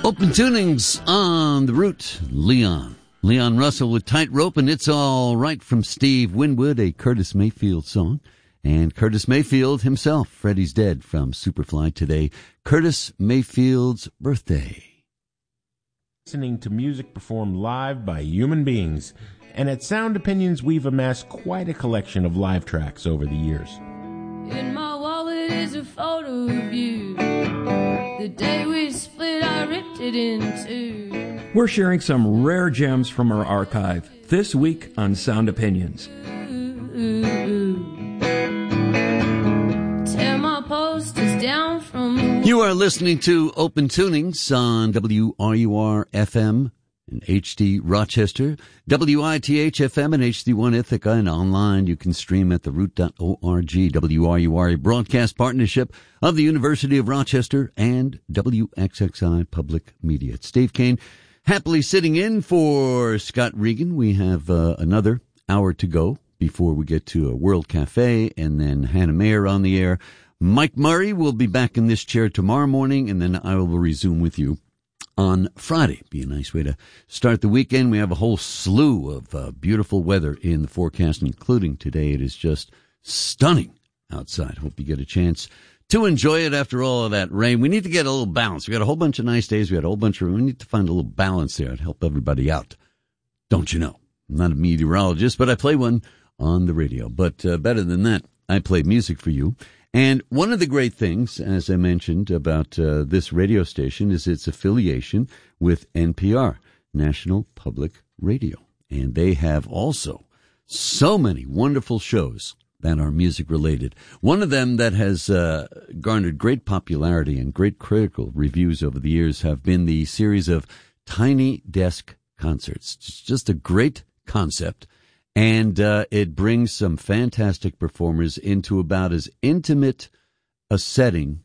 Open tunings on the route, Leon Russell with Tightrope, and It's All Right from Steve Winwood, a Curtis Mayfield song. And Curtis Mayfield himself, Freddie's Dead from Superfly today. Curtis Mayfield's birthday. Listening to music performed live by human beings. And at Sound Opinions, we've amassed quite a collection of live tracks over the years. In my wallet is a photo of you. The day we split, I ripped it in two. We're sharing some rare gems from our archive this week on Sound Opinions. Tear my posters down from. You are listening to Open Tunings on WRUR-FM in HD Rochester, WITH-FM and HD1 Ithaca, and online you can stream at theroot.org. WRUR, a broadcast partnership of the University of Rochester and WXXI Public Media. It's Dave Kane, happily sitting in for Scott Regan. We have another hour to go before we get to a World Cafe and then Hannah Mayer on the air. Mike Murray will be back in this chair tomorrow morning, and then I will resume with you on Friday. Be a nice way to start the weekend. We have a whole slew of beautiful weather in the forecast, including today. It is just stunning outside. Hope you get a chance to enjoy it after all of that rain. We need to get a little balance. We got a whole bunch of nice days. We need to find a little balance there and help everybody out. Don't you know? I'm not a meteorologist, but I play one on the radio. But better than that, I play music for you. And one of the great things, as I mentioned, about this radio station is its affiliation with NPR, National Public Radio. And they have also so many wonderful shows that are music-related. One of them that has garnered great popularity and great critical reviews over the years have been the series of Tiny Desk Concerts. It's just a great concept. And it brings some fantastic performers into about as intimate a setting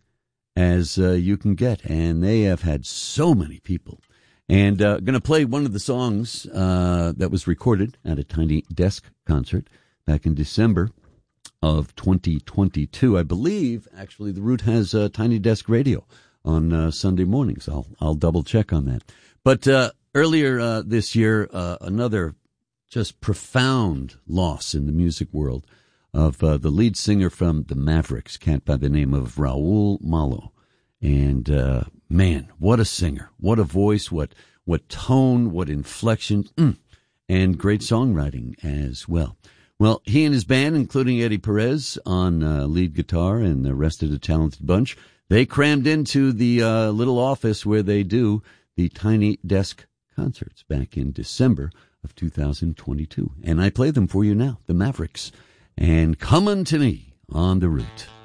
as you can get. And they have had so many people. And going to play one of the songs that was recorded at a Tiny Desk concert back in December of 2022. I believe, actually, the Root has Tiny Desk Radio on Sunday mornings. I'll double check on that. But earlier this year, another just profound loss in the music world of the lead singer from the Mavericks, cat by the name of Raul Malo. And man, what a singer, what a voice, what tone, what inflection, and great songwriting as well. Well, he and his band, including Eddie Perez on lead guitar and the rest of the talented bunch, they crammed into the little office where they do the Tiny Desk concerts back in December of 2022. And I play them for you now, the Mavericks, and Come Unto Me on the Root.